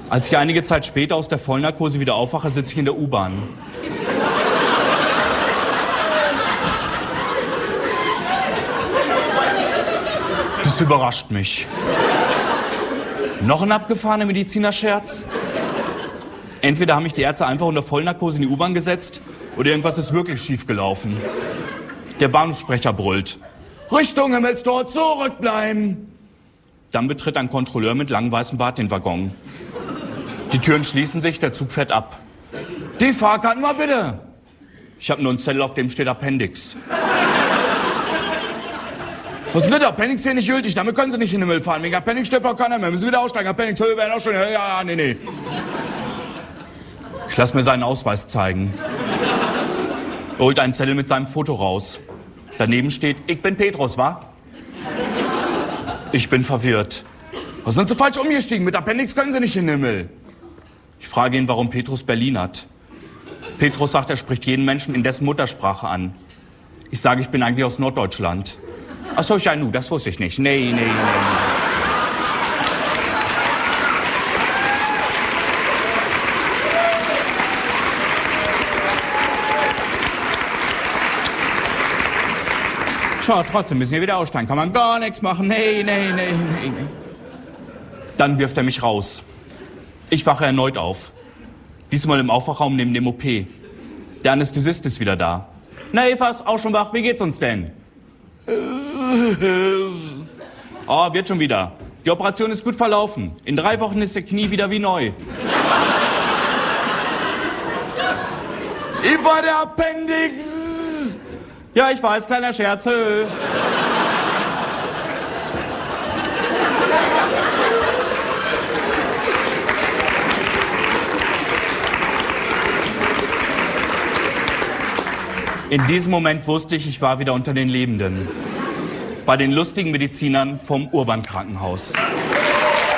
Als ich einige Zeit später aus der Vollnarkose wieder aufwache, sitze ich in der U-Bahn. Das überrascht mich. Noch ein abgefahrener Medizinerscherz? Entweder haben mich die Ärzte einfach unter Vollnarkose in die U-Bahn gesetzt oder irgendwas ist wirklich schief gelaufen. Der Bahnhofssprecher brüllt: Richtung Himmelstor, zurückbleiben! Dann betritt ein Kontrolleur mit langem weißem Bart den Waggon. Die Türen schließen sich, der Zug fährt ab. Die Fahrkarten mal bitte! Ich habe nur einen Zettel, auf dem steht Appendix. Was ist denn Appendix hier nicht gültig? Damit können Sie nicht in den Himmel fahren. Wegen Appendix stirbt auch keiner mehr. Müssen Sie wieder aussteigen. Appendix, Höhe werden auch schon. Ja, nee. Ich lasse mir seinen Ausweis zeigen. Er holt einen Zettel mit seinem Foto raus. Daneben steht: Ich bin Petrus, wa? Ich bin verwirrt. Was sind Sie falsch umgestiegen? Mit Appendix können Sie nicht in den Himmel. Ich frage ihn, warum Petrus Berlin hat. Petrus sagt, er spricht jeden Menschen in dessen Muttersprache an. Ich sage, ich bin eigentlich aus Norddeutschland. Ach so, ja, das wusste ich nicht. Nee. Schau, trotzdem müssen wir wieder aussteigen. Kann man gar nichts machen. Nee. Dann wirft er mich raus. Ich wache erneut auf. Diesmal im Aufwachraum neben dem OP. Der Anästhesist ist wieder da. Na, Evas, auch schon wach. Wie geht's uns denn? Oh, wird schon wieder. Die Operation ist gut verlaufen. In 3 Wochen ist der Knie wieder wie neu. Eva, der Appendix! Ja, ich weiß, kleiner Scherz. In diesem Moment wusste ich, ich war wieder unter den Lebenden. Bei den lustigen Medizinern vom Urban Krankenhaus.